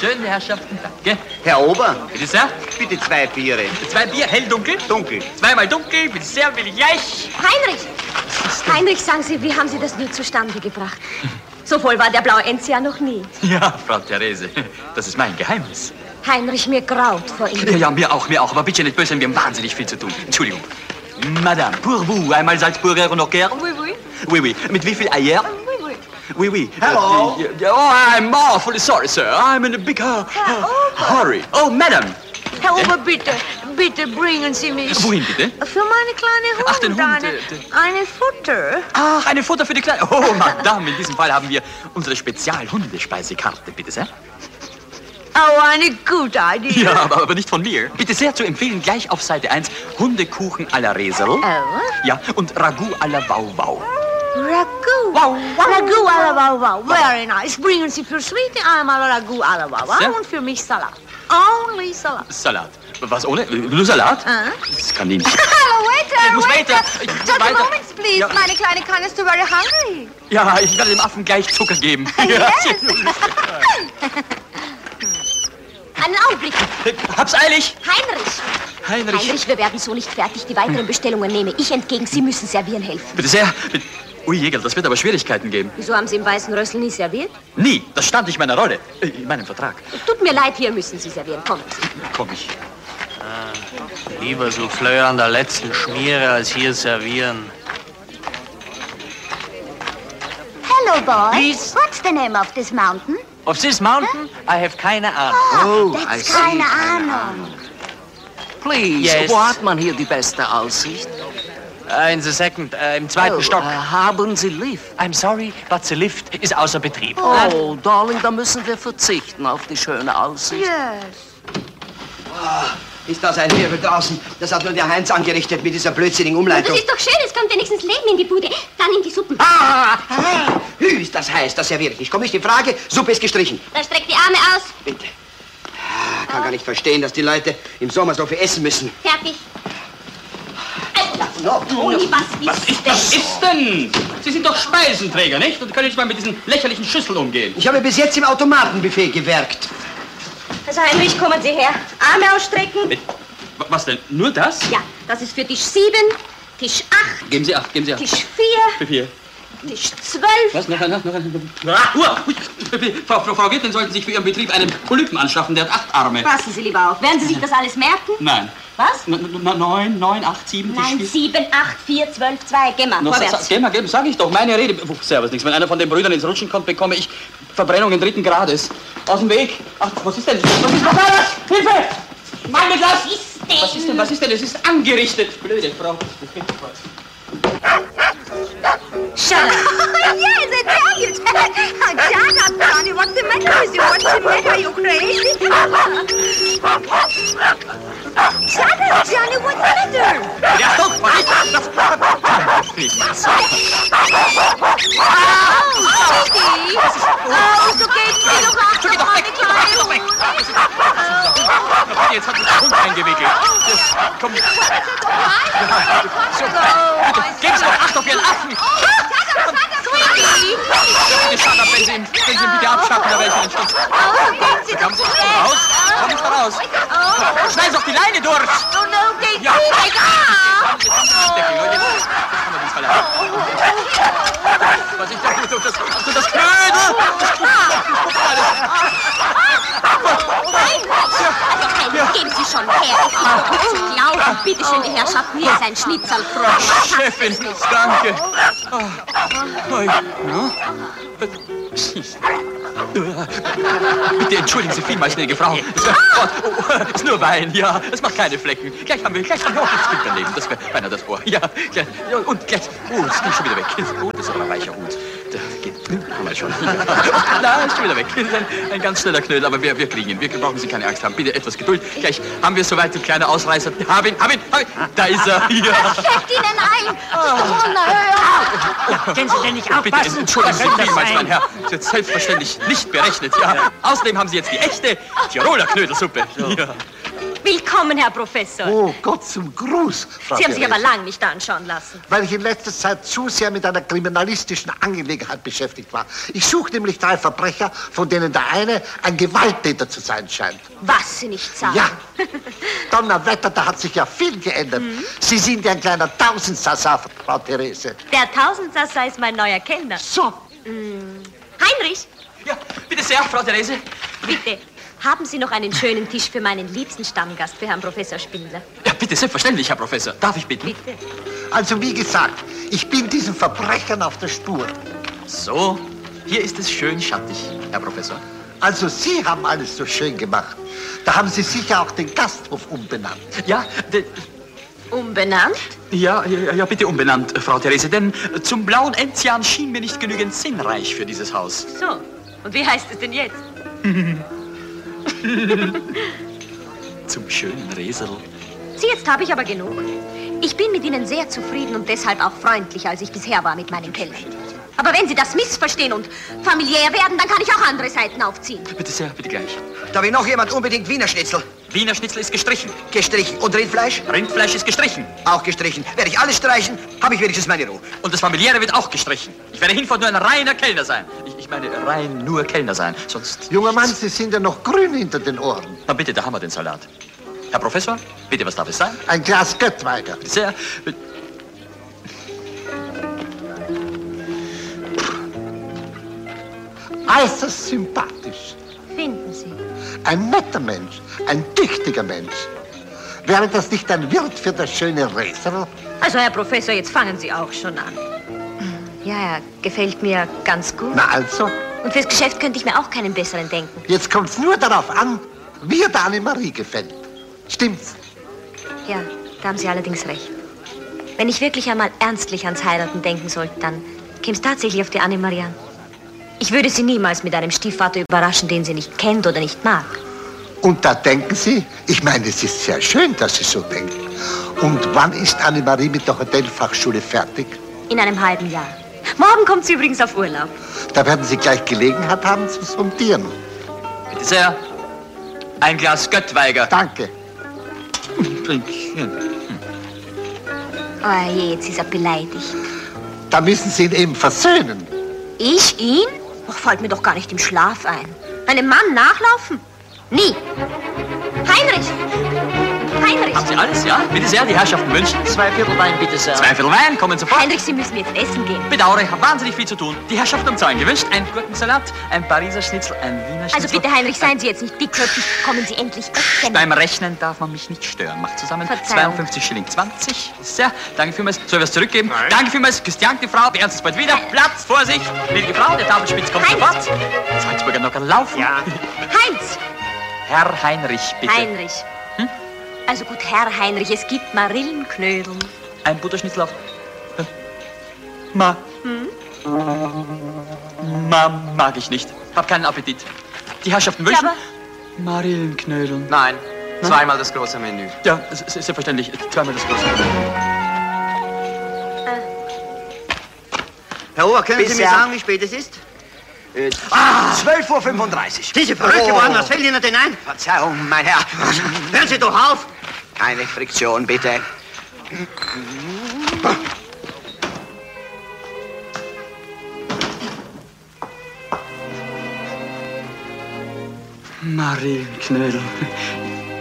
schön, die Herrschaften. Danke. Herr Ober, Bitte sehr. bitte 2 Biere. 2 Bier, hell, dunkel. Dunkel. Zweimal dunkel, bitte sehr, will ich gleich. Heinrich, sagen Sie, wie haben Sie das nur zustande gebracht? So voll war der blaue Enzian noch nie. Ja, Frau Therese, das ist mein Geheimnis. Heinrich, mir graut vor Ihnen. Ja, mir auch. Aber bitte nicht böse, wir haben wahnsinnig viel zu tun. Entschuldigung. Madame, pour vous, einmal Salzburger und Nocker. Oui, oui. Oui, oui. Mit wie viel Eier? Oui, oui. Oui, oui. Hello. Oh, I'm awfully sorry, sir. I'm in a big hurry. Oh, Madame. Herr Ober, bitte bringen Sie mich. Wohin bitte? Für meine kleine Hund. Ach, den Hund, Eine Futter. Ach, eine Futter für die Kleine. Oh, Madame, in diesem Fall haben wir unsere Spezial-Hundespeisekarte. Bitte sehr. Oh, eine gute Idee. Ja, aber nicht von mir. Bitte sehr zu empfehlen, gleich auf Seite 1, Hundekuchen à la Resel. Oh. Ja, und Ragout à la Wauwau. Ragout. Wow, wow. Ragout à la Wauwau. Very nice. Bringen Sie für Sweetie einmal Ragout à la Wauwau Sehr. und für mich Salat. Only Salat. Salat. Was ohne? Nur Salat? Das kann die nicht. Hello, waiter, Ich muss weiter. Just a moment, please. Ja. Meine kleine Kahn ist very hungry. Ja, ich werde dem Affen gleich Zucker geben. Yes. Einen Augenblick. Hab's eilig. Heinrich, wir werden so nicht fertig. Die weiteren Bestellungen nehme ich entgegen. Sie müssen servieren helfen. Bitte sehr. Ui, Jäger, das wird aber Schwierigkeiten geben. Wieso haben Sie im Weißen Rössel nie serviert? Nie. Das stand nicht in meiner Rolle. In meinem Vertrag. Tut mir leid, hier müssen Sie servieren. Kommen Sie. Komm ich. Lieber Souffleur an der letzten Schmiere als hier servieren. Hello, boy. Please. What's the name of this mountain? Of this mountain, I have keine Ahnung. Oh, I That's see. keine Ahnung. Please, Yes. wo hat man hier die beste Aussicht? In the second, im zweiten Stock. Haben Sie Lift? I'm sorry, but the lift ist außer Betrieb. Oh, Darling, da müssen wir verzichten auf die schöne Aussicht. Yes. Ist das ein Wirbel draußen? Das hat nur der Heinz angerichtet mit dieser blödsinnigen Umleitung. Das ist doch schön, es kommt wenigstens Leben in die Bude. Dann in die Suppen. Hü, ist das heiß, das serviere ich nicht. Komm nicht in Frage, Suppe ist gestrichen. Dann streck die Arme aus. Bitte. Kann gar nicht verstehen, dass die Leute im Sommer so viel essen müssen. Fertig. No. Toni, was ist Was ist denn? Sie sind doch Speisenträger, nicht? Und können nicht mal mit diesen lächerlichen Schüsseln umgehen. Ich habe bis jetzt im Automatenbuffet gewerkt. Also Heinrich, kommen Sie her. Arme ausstrecken. Was denn? Nur das? Ja, das ist für Tisch 7, Tisch 8, Geben Sie 8, geben Sie 8. Tisch 4, Für 4. Tisch 12. Was? Noch ein. Frau Wirtin sollten sich für Ihren Betrieb einen Polypen anschaffen, der hat 8 Arme. Passen Sie lieber auf. Werden Sie sich das alles merken? Nein. Was? 9, 8, 7, Nein, 7, 8, 4, 12, 2. Geh mal, vorwärts. Geben, sag ich doch, meine Rede. Servus, nichts. Wenn einer von den Brüdern ins Rutschen kommt, bekomme ich Verbrennungen 3. Grades. Aus dem Weg. Ach, was ist denn? Was war das? Hilfe! Mann mit Glas! Was ist denn? Es ist angerichtet. Blöde Frau. Shut up. Yes, I tell you. Shut up, Johnny. What's the matter with you? What's the matter? Are you crazy? Shut up, Johnny. What's the matter? Ja, doch, Sweetie. Oh, so geben Sie doch Acht auf meine kleine Hund. Jetzt hat mich der Hund eingewickelt. Jetzt, komm. Geben Sie doch Acht auf Ihren Affen. Sweetie. Shut up, wenn Sie ihn bitte abschaffen, da wäre ich einen Stück. Oh, gehen Sie doch zu Raus, komm nicht raus. Schneiden Sie doch die Leine durch. Oh, no, gehen Sie weg. Was ist denn das Knödel? Geben Sie schon her. Es ist doch nicht zu glauben. Bitte schön, die Herrschaften, hier ist ein Schnitzelfrosch. Chefin, danke. Bitte entschuldigen Sie vielmals, gnädige Frau. Es ist nur Wein, ja. Es macht keine Flecken. Gleich haben wir auch das Kind daneben. Das wäre beinahe das Ohr. Ja, gleich. Ja, und gleich. Oh, es geht schon wieder weg. Oh, das ist aber ein weicher Hut. Da geht. Mal schon. Na, ist schon wieder weg. Ein ganz schneller Knödel, aber wir kriegen ihn. Wir brauchen Sie keine Angst haben. Bitte etwas Geduld. Gleich haben wir soweit den kleinen Ausreißer. Hab ihn. Da ist er. Ja. Steckt Ihnen ein. Können Sie denn nicht Bitte aufpassen? entschuldigen Sie Was soll das vielmals, mein sein? Herr. Das ist selbstverständlich nicht berechnet. Ja. Außerdem haben Sie jetzt die echte Tiroler Knödelsuppe. Ja. Willkommen, Herr Professor. Oh Gott, zum Gruß, Frau Sie haben sich Therese. aber lang nicht anschauen lassen. Weil ich in letzter Zeit zu sehr mit einer kriminalistischen Angelegenheit beschäftigt war. Ich suche nämlich 3 Verbrecher, von denen der eine ein Gewalttäter zu sein scheint. Was Sie nicht sagen. Ja, Donnerwetter, da hat sich ja viel geändert. Sie sind ja ein kleiner Tausendsassa, Frau Therese. Der Tausendsassa ist mein neuer Kellner. So, Heinrich, Ja, bitte sehr, Frau Therese. bitte, haben Sie noch einen schönen Tisch für meinen liebsten Stammgast, für Herrn Professor Spindler? Ja, bitte, selbstverständlich, Herr Professor. Darf ich bitten? Bitte. also wie gesagt, ich bin diesen Verbrechern auf der Spur. So, hier ist es schön schattig, Herr Professor. Also Sie haben alles so schön gemacht. Da haben Sie sicher auch den Gasthof umbenannt. Ja, Umbenannt? ja, bitte umbenannt, Frau Therese, denn zum blauen Enzian schien mir nicht genügend sinnreich für dieses Haus. So, und wie heißt es denn jetzt? Zum schönen Resel. Sie, jetzt habe ich aber genug. Ich bin mit Ihnen sehr zufrieden und deshalb auch freundlicher, als ich bisher war mit meinen Kellnern. Aber wenn Sie das missverstehen und familiär werden, dann kann ich auch andere Seiten aufziehen. Bitte sehr, bitte gleich. Da will noch jemand unbedingt Wiener Schnitzel. Wiener Schnitzel ist gestrichen. Gestrichen. Und Rindfleisch? Rindfleisch ist gestrichen. Auch gestrichen. Werde ich alles streichen, habe ich wenigstens meine Ruhe. Und das Familiäre wird auch gestrichen. Ich werde hinfort nur ein reiner Kellner sein. Ich meine, rein nur Kellner sein. Sonst... Junger Mann, Sie sind ja noch grün hinter den Ohren. Na bitte, da haben wir den Salat. Herr Professor, bitte, was darf es sein? Ein Glas Göttweiger. Bitte sehr. Äußerst sympathisch. Finden Sie? Ein netter Mensch, ein tüchtiger Mensch. Wäre das nicht ein Wirt für das schöne Resel? Also, Herr Professor, jetzt fangen Sie auch schon an. Ja, er gefällt mir ganz gut. Na also, Und fürs Geschäft könnte ich mir auch keinen besseren denken. jetzt kommt's nur darauf an, wie er der Annemarie gefällt. Stimmt's? Ja, da haben Sie allerdings recht. Wenn ich wirklich einmal ernstlich ans Heiraten denken sollte, dann käme es tatsächlich auf die Annemarie an. Ich würde sie niemals mit einem Stiefvater überraschen, den sie nicht kennt oder nicht mag. Und da denken Sie, ich meine, es ist sehr schön, dass Sie so denken. Und wann ist Annemarie mit der Hotelfachschule fertig? In einem halben Jahr. Morgen kommt sie übrigens auf Urlaub. Da werden Sie gleich Gelegenheit haben zu sondieren. Bitte sehr. Ein Glas Göttweiger. Danke. Oh je, jetzt ist er beleidigt. Da müssen Sie ihn eben versöhnen. Ich ihn? Ach, fällt mir doch gar nicht im Schlaf ein. Einem Mann nachlaufen? Nie. Heinrich! Heinrich! Haben Sie alles, ja? Bitte sehr, die Herrschaften wünschen. 2 Viertel Wein, bitte sehr. 2 Viertel Wein, kommen sofort. Heinrich, Sie müssen jetzt essen gehen. Bedauere, ich habe wahnsinnig viel zu tun. Die Herrschaften haben Zahlen gewünscht. Ein Gurkensalat, ein Pariser Schnitzel, ein Wiener Schnitzel. Also bitte, Heinrich, seien Sie jetzt nicht dickköpfig. Kommen Sie endlich essen. Beim Rechnen darf man mich nicht stören. Macht zusammen Verzeihung. 52 Schilling 20. Sehr, danke vielmals. Soll ich was zurückgeben? Nein. Danke vielmals. Christian, die Frau, wir uns bald wieder. Platz, Vorsicht. Gnädige Frau, der Tafelspitz kommt Heinz. sofort. Salzburger noch laufen. Ja. Heinz! Herr Heinrich, bitte. Heinrich. Also gut, Herr Heinrich, es gibt Marillenknödel. Ein Butterschnitzel auf... Ma. Mag ich nicht. Hab keinen Appetit. Die Herrschaften wünschen... aber- Marillenknödel. Nein, zweimal das große Menü. Ja, selbstverständlich. Zweimal das große. Herr Ober, können Sie Bis mir ja. sagen, wie spät es ist? 12:35 Uhr. Diese verrückte Mann, was fällt Ihnen denn ein? Verzeihung, mein Herr. Hören Sie doch auf! Keine Friktion, bitte. Marillenknödel.